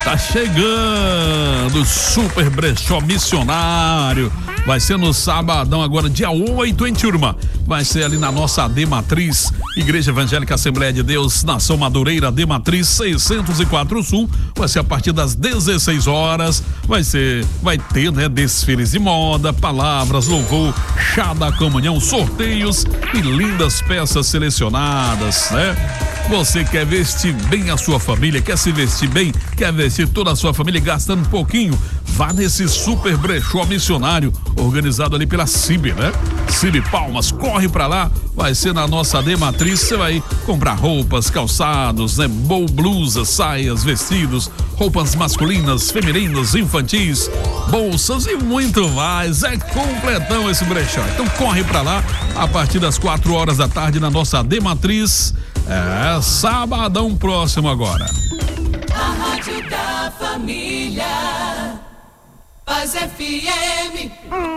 Tá chegando Super Brechó Missionário. Vai ser no sabadão agora, dia 8, em turma. Vai ser ali na nossa AD Matriz, Igreja Evangélica Assembleia de Deus, Nação Madureira, AD Matriz 604 Sul. Vai ser a partir das 16 horas. Vai ter, né, desfiles de moda, palavras, louvor, chá da comunhão, sorteios e lindas peças selecionadas, né? Você quer vestir bem a sua família, quer se vestir bem, quer vestir toda a sua família gastando um pouquinho? Vá nesse Super Brechó Missionário, organizado ali pela CIB, né? CIB Palmas, corre pra lá, vai ser na nossa AD Matriz. Você vai comprar roupas, calçados, né? Blusas, saias, vestidos, roupas masculinas, femininas, infantis, bolsas e muito mais. É completão esse brechó. Então corre pra lá a partir das 4 horas da tarde na nossa AD Matriz. É sabadão próximo agora. A Rádio da Família, Paz FM.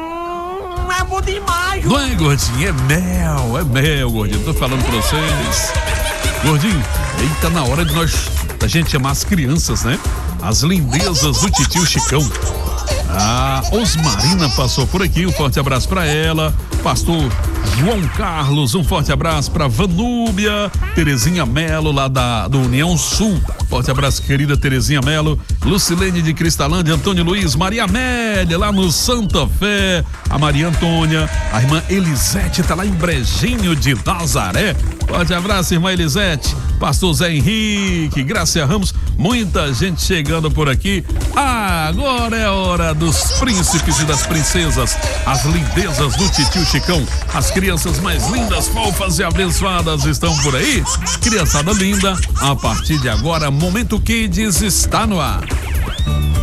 É bom demais. Não é, gordinho? É mel, gordinho. Tô falando pra vocês. Gordinho, eita, na hora de da gente chamar as crianças, né? As lindezas do titio Chicão. A Osmarina passou por aqui, um forte abraço pra ela. Pastor João Carlos, um forte abraço pra Vanúbia, Terezinha Melo lá do União Sul, forte abraço querida Terezinha Melo, Lucilene de Cristalândia, Antônio Luiz, Maria Amélia lá no Santa Fé, a Maria Antônia, a irmã Elisete tá lá em Brejinho de Nazaré, forte abraço irmã Elisete, pastor Zé Henrique, Gracia Ramos, muita gente chegando por aqui. Agora é hora dos príncipes e das princesas, as lindezas do titio Chicão, as crianças mais lindas, fofas e abençoadas estão por aí. Criançada linda, a partir de agora, Momento Kids está no ar.